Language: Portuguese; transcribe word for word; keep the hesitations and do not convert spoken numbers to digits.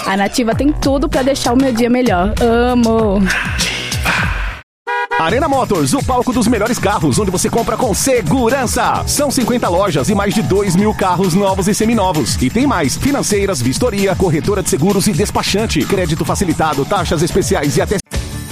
A Nativa tem tudo pra deixar o meu dia melhor. Amo! Arena Motors, o palco dos melhores carros, onde você compra com segurança. São cinquenta lojas e mais de dois mil carros novos e seminovos. E tem mais: financeiras, vistoria, corretora de seguros e despachante. Crédito facilitado, taxas especiais e até